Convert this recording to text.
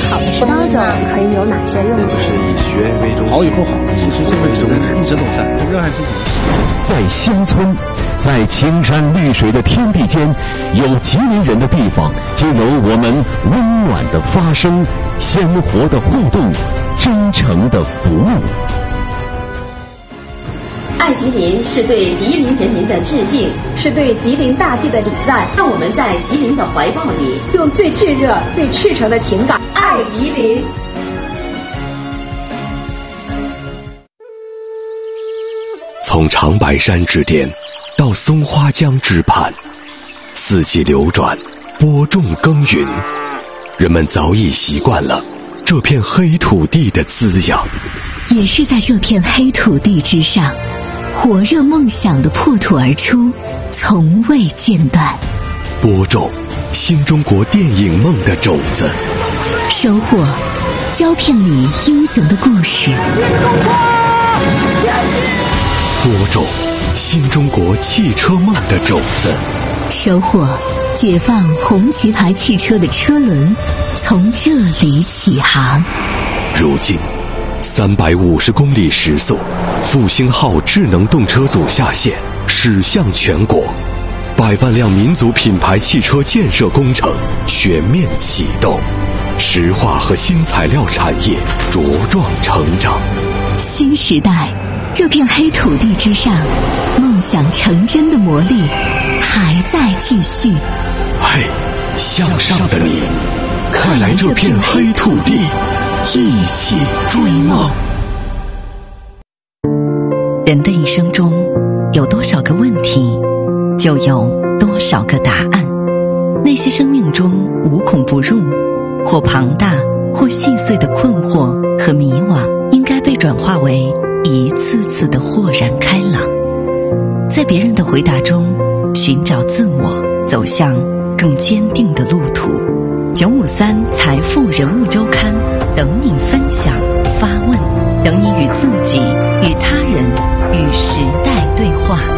好的生意呢？ 可以有哪些用途？ 就是以学为中心， 好以后好，其实这个一直都在，热爱生活。 在乡村，在青山绿水的天地间，有吉林人的地方，就有我们温暖的发声、鲜活的互动、真诚的服务。 爱吉林是对吉林人民的致敬， 是对吉林大地的礼赞。 让我们在吉林的怀抱里， 用最炙热、最赤诚的情感爱吉林。 从长白山之巅到松花江之畔，四季流转，播种耕耘，人们早已习惯了这片黑土地的滋养。 也是在这片黑土地之上，火热梦想的破土而出，从未间断。 播种新中国电影梦的种子， 收获胶片里英雄的故事。 播种新中国汽车梦的种子， 收获解放红旗牌汽车的车轮从这里起航。 如今350公里时速，复兴号智能动车组下线，驶向全国，100万辆民族品牌汽车建设工程全面启动，石化和新材料产业茁壮成长。 新时代，这片黑土地之上，梦想成真的魔力还在继续。 嘿，向上的你，快来这片黑土地，一起追梦。 人的一生中，有多少个问题，就有多少个答案。那些生命中无孔不入，或庞大或细碎的困惑和迷惘，应该被转化为一次次的豁然开朗。在别人的回答中寻找自我，走向更坚定的路途。953财富人物周刊，等你分享发问，等你与自己、与他人、与时代对话。